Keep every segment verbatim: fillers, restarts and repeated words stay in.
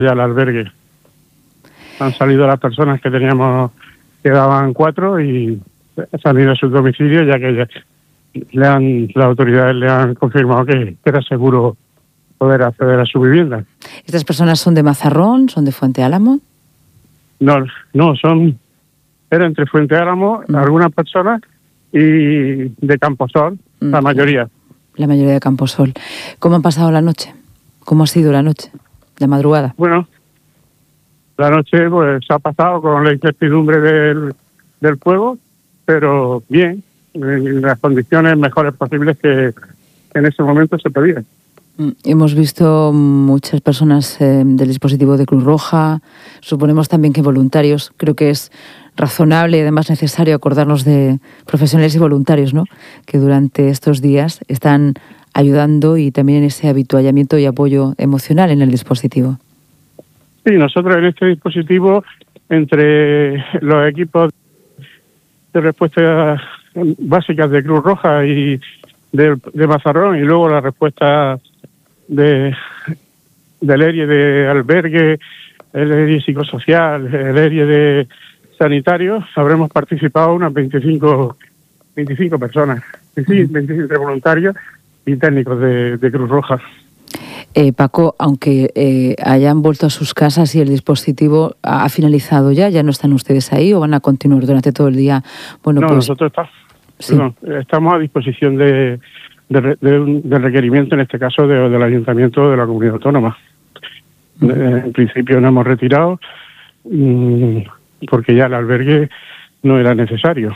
ya al albergue. Han salido las personas que teníamos, quedaban cuatro, y han ido a su domicilio, ya que ya le han, las autoridades le han confirmado que, que era seguro poder acceder a su vivienda. ¿Estas personas son de Mazarrón, son de Fuente Álamo? No, no, son, era entre Fuente Álamo, mm. algunas personas, y de Camposol, mm. la mayoría. La mayoría de Camposol. ¿Cómo han pasado la noche? ¿Cómo ha sido la noche, de madrugada? Bueno, la noche pues ha pasado con la incertidumbre del, del fuego, pero bien, en las condiciones mejores posibles que en ese momento se pedían. Hemos visto muchas personas eh, del dispositivo de Cruz Roja, suponemos también que voluntarios. Creo que es razonable y además necesario acordarnos de profesionales y voluntarios, ¿no?, que durante estos días están ayudando y también en ese habituallamiento y apoyo emocional en el dispositivo. Sí, nosotros en este dispositivo, entre los equipos de respuesta básicas de Cruz Roja y de, de Mazarrón, y luego la respuesta de del ERIE de albergue, el ERIE psicosocial, el ERIE de sanitario, habremos participado unas veinticinco, veinticinco personas, sí, veinticinco voluntarios y técnicos de, de Cruz Roja. Eh, Paco, aunque eh, hayan vuelto a sus casas y el dispositivo ha, ha finalizado ya, ¿ya no están ustedes ahí o van a continuar durante todo el día? Bueno, no, pues nosotros está, sí. no, estamos a disposición de, de, de, un, de requerimiento, en este caso de, del Ayuntamiento de la Comunidad Autónoma. Uh-huh. eh, en principio nos hemos retirado mmm, porque ya el albergue no era necesario.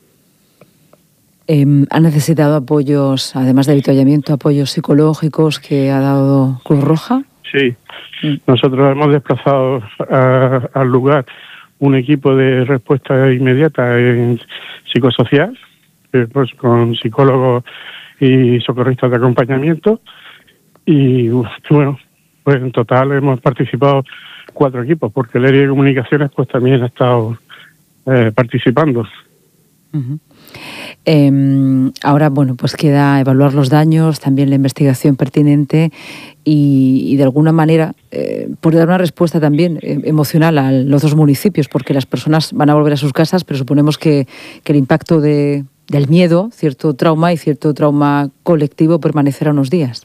Eh, ¿Han necesitado apoyos, además de habituallamiento, apoyos psicológicos que ha dado Cruz Roja? Sí, mm. nosotros hemos desplazado a, al lugar un equipo de respuesta inmediata en psicosocial, eh, pues con psicólogos y socorristas de acompañamiento, y bueno, pues en total hemos participado cuatro equipos, porque el área de comunicaciones pues también ha estado eh, participando. Uh-huh. Eh, ahora, bueno, pues queda evaluar los daños, también la investigación pertinente y, y de alguna manera, eh, por dar una respuesta también eh, emocional a los dos municipios, porque las personas van a volver a sus casas, pero suponemos que, que el impacto de, del miedo, cierto trauma y cierto trauma colectivo permanecerá unos días.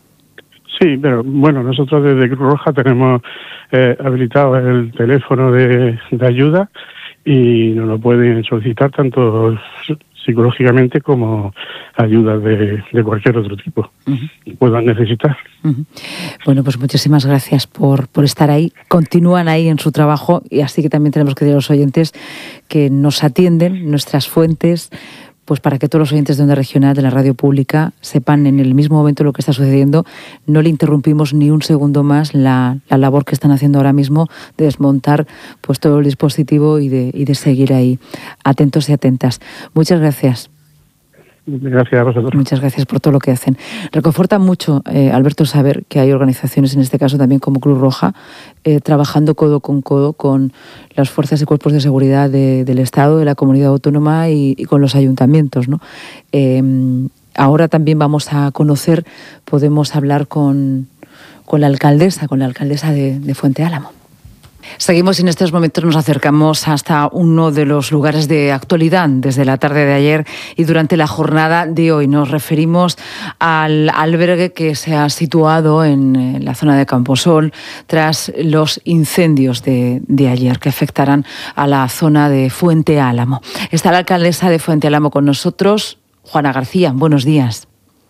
Sí, pero bueno, nosotros desde Cruz Roja tenemos eh, habilitado el teléfono de, de ayuda y nos lo pueden solicitar tanto psicológicamente como ayuda de, de cualquier otro tipo uh-huh. que puedan necesitar. Uh-huh. Bueno, pues muchísimas gracias por, por estar ahí. Continúan ahí en su trabajo y así que también tenemos que decir a los oyentes que nos atienden nuestras fuentes, pues para que todos los oyentes de Onda Regional, de la radio pública, sepan en el mismo momento lo que está sucediendo. No le interrumpimos ni un segundo más la, la labor que están haciendo ahora mismo de desmontar pues todo el dispositivo y de, y de seguir ahí atentos y atentas. Muchas gracias. Gracias a vosotros. Muchas gracias por todo lo que hacen. Reconforta mucho, eh, Alberto, saber que hay organizaciones, en este caso también como Cruz Roja, eh, trabajando codo con codo con las fuerzas y cuerpos de seguridad de, del Estado, de la comunidad autónoma y, y con los ayuntamientos, ¿no? Eh, ahora también vamos a conocer, podemos hablar con, con la alcaldesa, con la alcaldesa de, de Fuente Álamo. Seguimos y en estos momentos nos acercamos hasta uno de los lugares de actualidad desde la tarde de ayer y durante la jornada de hoy. Nos referimos al albergue que se ha situado en la zona de Camposol tras los incendios de, de ayer que afectarán a la zona de Fuente Álamo. Está la alcaldesa de Fuente Álamo con nosotros, Juana García. Buenos días.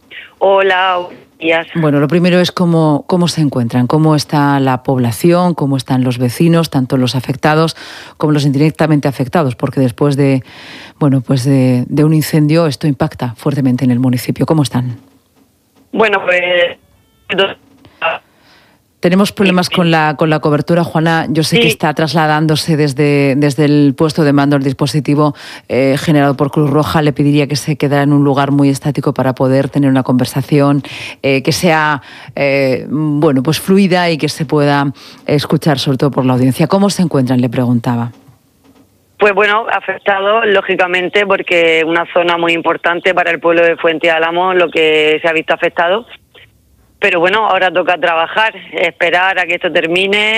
Hola. Bueno, lo primero es cómo, cómo se encuentran, cómo está la población, cómo están los vecinos, tanto los afectados como los indirectamente afectados, porque después de, bueno, pues de, de un incendio esto impacta fuertemente en el municipio. ¿Cómo están? Bueno, pues... Tenemos problemas con la con la cobertura, Juana. Yo sé sí. que está trasladándose desde, desde el puesto de mando el dispositivo eh, generado por Cruz Roja. Le pediría que se quedara en un lugar muy estático para poder tener una conversación eh, que sea eh, bueno, pues fluida y que se pueda escuchar, sobre todo por la audiencia. ¿Cómo se encuentran?, le preguntaba. Pues bueno, afectado, lógicamente, porque es una zona muy importante para el pueblo de Fuente Álamo, lo que se ha visto afectado. pero bueno, ahora toca trabajar, esperar a que esto termine.